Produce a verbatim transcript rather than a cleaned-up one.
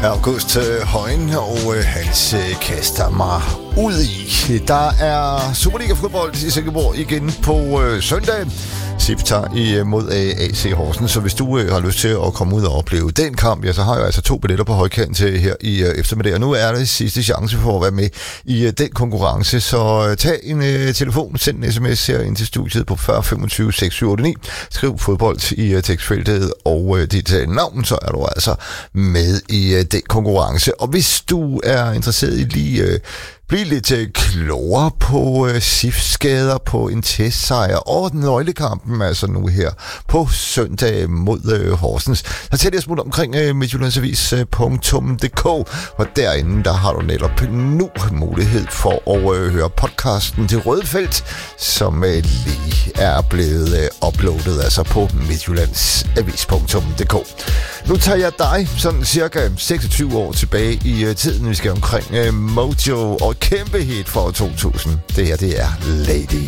August Højen, og øh, hans øh, kaster mig ud i. Der er Superliga-fodbold i Silkeborg igen på øh, søndag. S I F tager imod A C Horsens, så hvis du øh, har lyst til at komme ud og opleve den kamp, ja, så har jeg altså to billetter på højkant til her i øh, eftermiddag. Og nu er det sidste chance for at være med i øh, den konkurrence, så øh, tag en øh, telefon, send en sms her ind til studiet på fyrre femogtyve seks syv otte ni. Skriv fodbold i øh, tekstfeltet og øh, dit øh, navn, så er du altså med i øh, den konkurrence. Og hvis du er interesseret i lige øh, blive lidt øh, klogere på øh, S I F-skader, på en testsejr og nøglekampen, altså nu her på søndag mod øh, Horsens. Så tag det smut omkring øh, midtjyllandsavis punktum d k, og derinde der har du netop nu mulighed for at øh, høre podcasten til Rødfeldt, som øh, lige er blevet øh, uploadet altså på midtjyllandsavis punktum d k. Nu tager jeg dig sådan cirka seksogtyve år tilbage i øh, tiden. Vi skal omkring øh, Mojo og kæmpe hit for to tusind. Det her, det er Lady.